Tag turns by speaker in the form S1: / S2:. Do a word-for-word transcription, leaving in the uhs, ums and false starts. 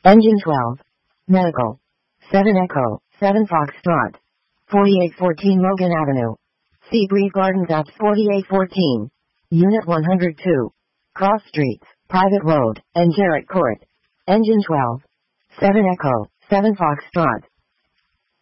S1: Engine twelve. Medical. seven Echo, seven Foxtrot. forty-eight fourteen Logan Avenue. Seabrief Gardens Apps forty-eight fourteen. Unit one hundred two. Cross Streets, Private Road, and Jarrett Court. Engine twelve. seven Echo, seven Foxtrot.